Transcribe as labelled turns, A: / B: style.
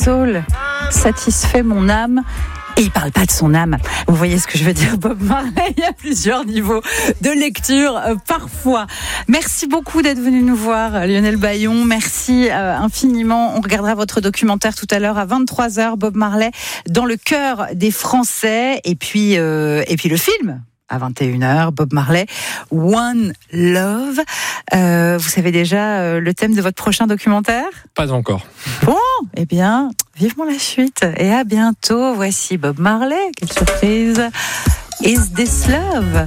A: Soul satisfait mon âme. Et il parle pas de son âme. Vous voyez ce que je veux dire, Bob Marley. Il y a plusieurs niveaux de lecture parfois. Merci beaucoup d'être venu nous voir, Lionel Bayon. Merci infiniment. On regardera votre documentaire tout à l'heure à 23h, Bob Marley dans le cœur des Français. Et puis le film. À 21h, Bob Marley, One Love. Vous savez déjà le thème de votre prochain documentaire ?
B: Pas encore.
A: Bon, eh bien, vivement la suite. Et à bientôt. Voici Bob Marley. Quelle surprise. Is This Love ?